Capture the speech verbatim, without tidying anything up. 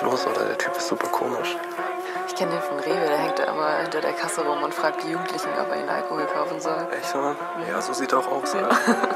los, oder? Der Typ ist super komisch. Ich kenne den von Rewe, der hängt da immer hinter der Kasse rum und fragt die Jugendlichen, ob er ihnen Alkohol kaufen soll. Echt, Mann? Ja, so sieht er auch aus, Alter.